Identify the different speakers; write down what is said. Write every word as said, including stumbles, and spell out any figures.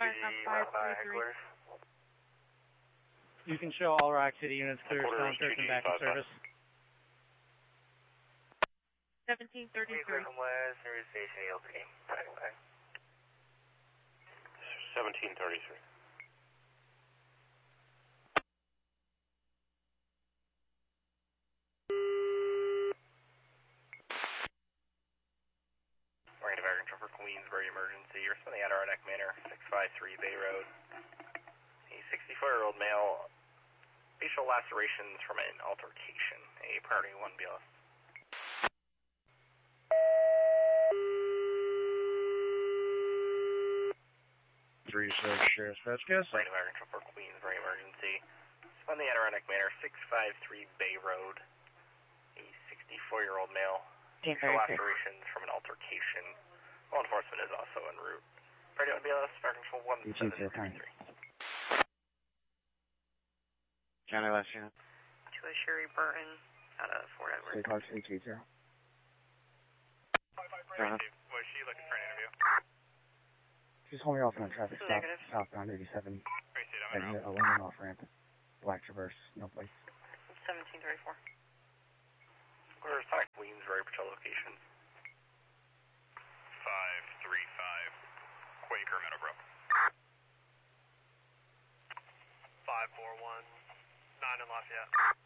Speaker 1: five three three.
Speaker 2: You can show all Rock City units clear, sound search, and back in service.
Speaker 1: seventeen thirty-three.
Speaker 3: seventeen thirty-three.
Speaker 4: Marine Fire Control for Queensbury emergency. You're from the Adirondack Manor, six five three Bay Road. A sixty-four-year-old male, facial lacerations from an altercation. A priority one B L S.
Speaker 2: Three search, Sheriff's Vasquez.
Speaker 4: Marine Fire Control for Queensbury emergency. It's on the Adirondack Manor, six five three Bay Road. A sixty-four-year-old male, facial lacerations from an altercation. Law enforcement is also en route. Priority one B L S, Fire Control one seven three three.
Speaker 5: County last unit.
Speaker 1: To a Sherry Burton out of Fort Edward.
Speaker 5: State Park eight two zero.
Speaker 4: Uh-huh. Was she looking for an interview?
Speaker 5: She's holding off on a traffic stop.
Speaker 1: Negative.
Speaker 5: Southbound eighty-seven.
Speaker 4: Tracy, I'm
Speaker 5: Exit a landing off ramp. Black Traverse, no place.
Speaker 1: seventeen thirty-four.
Speaker 4: We're assigned Queensbury patrol locations. five three five Quaker Meadowbrook. five four one nine in Lafayette.